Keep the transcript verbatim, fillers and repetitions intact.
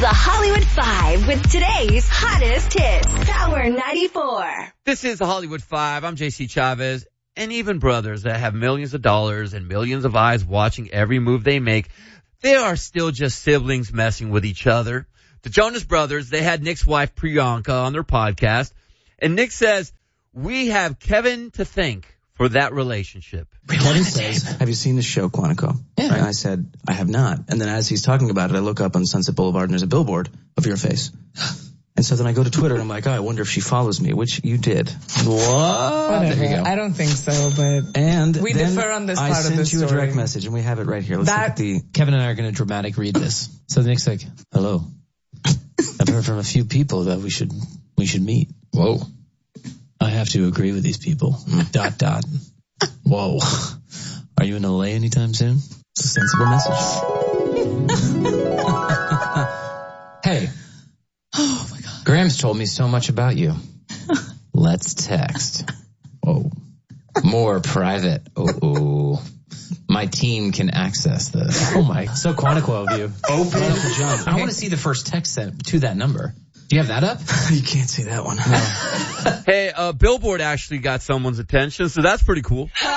The Hollywood Five with today's hottest hits. Power ninety-four. This is the Hollywood Five. I'm J C Chavez. And even brothers that have millions of dollars and millions of eyes watching every move they make, they are still just siblings messing with each other. The Jonas Brothers, they had Nick's wife Priyanka on their podcast. And Nick says, we have Kevin to thank for that relationship. Kevin says, have you seen the show Quantico? Yeah. Right? I said, I have not. And then as he's talking about it, I look up on Sunset Boulevard and there's a billboard of your face. And so then I go to Twitter and I'm like, oh, I wonder if she follows me, which you did. What? There you go. I don't think so, but And we then differ on this I part of the sent you story. a direct message and we have it right here. Let's That- look at the... Kevin and I are going to dramatic read this. So Nick's like, hello. I've heard from a few people that we should we should meet. Whoa. I have to agree with these people. dot, dot. Whoa. Are you in L A anytime soon? It's a sensible message. Hey. Oh my God. Graham's told me so much about you. Let's text. Whoa. More private. Oh. My team can access this. Oh my. So Quantico of you. Open the jump. I want to see the first text sent to that number. Do you have that up? You can't see that one. Hey, uh, Billboard actually got someone's attention, so that's pretty cool.